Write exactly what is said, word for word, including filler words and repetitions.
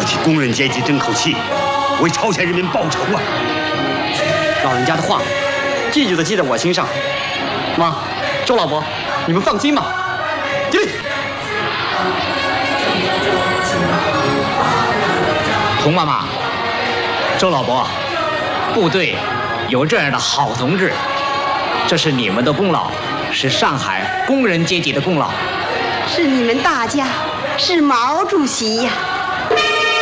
替工人阶级争口气，为朝鲜人民报仇啊！ 老人家的话，记住的记在我心上。妈，周老伯，你们放心吧。敬礼。 童妈妈，周老伯，部队有这样的好同志，这是你们的功劳，是上海工人阶级的功劳。 是你们大家，是毛主席呀。